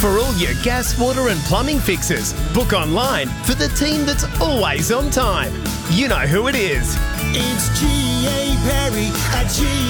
For all your gas, water and plumbing fixes, book online for the team that's always on time. You know who it is. It's G.A. Perry at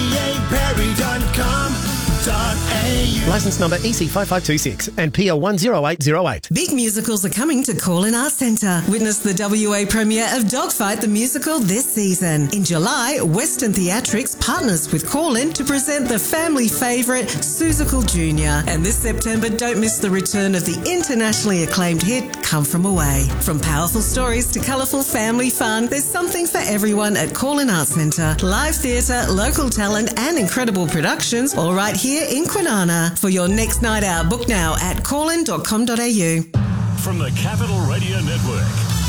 gaperry.com.au. Licence number EC5526 and PL 10808. Big musicals are coming to Call-In Arts Centre. Witness the WA premiere of Dogfight the Musical this season. In July, Western Theatrics partners with Call-In to present the family favourite Seussical Jr. And this September, don't miss the return of the internationally acclaimed hit Come From Away. From powerful stories to colourful family fun, there's something for everyone at Call-In Arts Centre. Live theatre, local talent and incredible productions all right here in Kwinana. For your next night out, book now at callin.com.au. From the Capital Radio Network,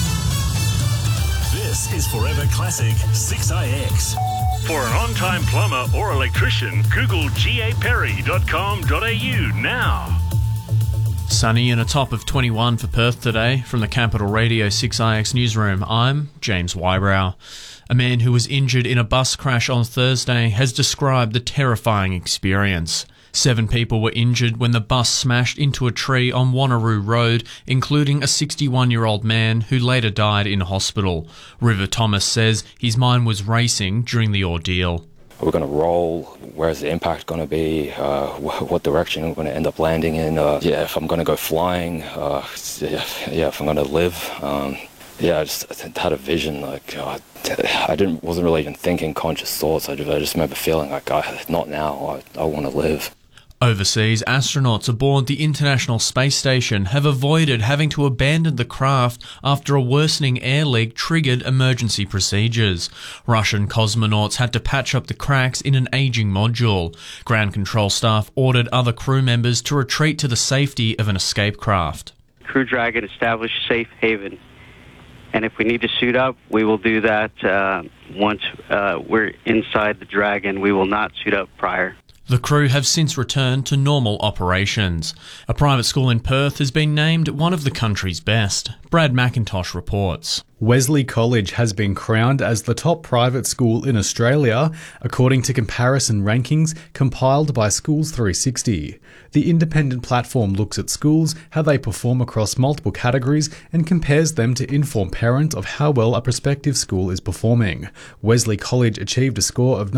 this is Forever Classic 6IX. For an on-time plumber or electrician, Google gaperry.com.au now. Sunny and a top of 21 for Perth today. From the Capital Radio 6IX newsroom, I'm James Wybrow. A man who was injured in a bus crash on Thursday has described the terrifying experience. 7 people were injured when the bus smashed into a tree on Wanneroo Road, including a 61-year-old man who later died in hospital. River Thomas says his mind was racing during the ordeal. We're going to roll. Where's the impact going to be? What direction I'm going to end up landing in? If I'm going to go flying. If I'm going to live. I just had a vision. Wasn't really even thinking conscious thoughts. I just remember feeling like, not now. I want to live. Overseas, astronauts aboard the International Space Station have avoided having to abandon the craft after a worsening air leak triggered emergency procedures. Russian cosmonauts had to patch up the cracks in an aging module. Ground control staff ordered other crew members to retreat to the safety of an escape craft. Crew Dragon established safe haven. And if we need to suit up, we will do that once we're inside the Dragon. We will not suit up prior. The crew have since returned to normal operations. A private school in Perth has been named one of the country's best. Brad McIntosh reports. Wesley College has been crowned as the top private school in Australia, according to comparison rankings compiled by Schools 360. The independent platform looks at schools, how they perform across multiple categories, and compares them to inform parents of how well a prospective school is performing. Wesley College achieved a score of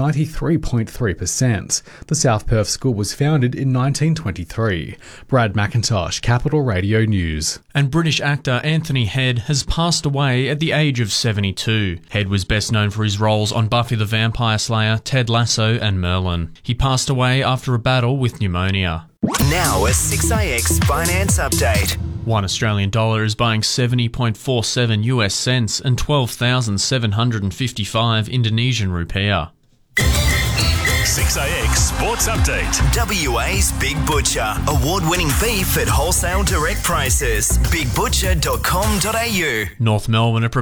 93.3%. The South Perth school was founded in 1923. Brad McIntosh, Capital Radio News. And British actor Anthony Head has passed away at the age of 72. Head was best known for his roles on Buffy the Vampire Slayer, Ted Lasso and Merlin. He passed away after a battle with pneumonia. Now a 6IX finance update. $1 Australian is buying 70.47 US cents and 12,755 Indonesian rupiah. 6IX Sports Update. WA's Big Butcher. Award-winning beef at wholesale direct prices. BigButcher.com.au. North Melbourne are